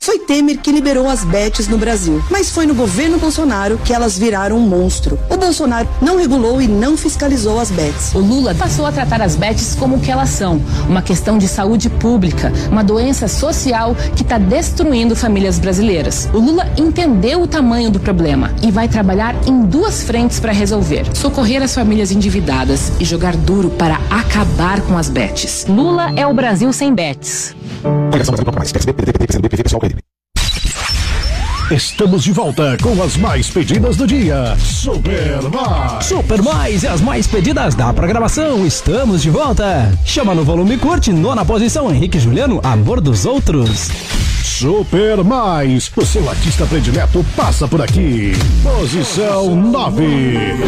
Foi Temer que liberou as bets no Brasil, mas foi no governo Bolsonaro que elas viraram um monstro. O Bolsonaro não regulou e não fiscalizou as bets. O Lula passou a tratar as bets como o que elas são, uma questão de saúde pública, uma doença social que está destruindo famílias brasileiras. O Lula entendeu o tamanho do problema e vai trabalhar em duas frentes para resolver: socorrer as famílias endividadas e jogar duro para acabar com as bets. Lula é o Brasil sem bets. Estamos de volta com as mais pedidas do dia. Super Mais e as mais pedidas da programação. Estamos de volta. Chama no volume e curte. Nona posição, Henrique e Juliano, Amor dos Outros. Super Mais, o seu artista predileto passa por aqui. Posição 9.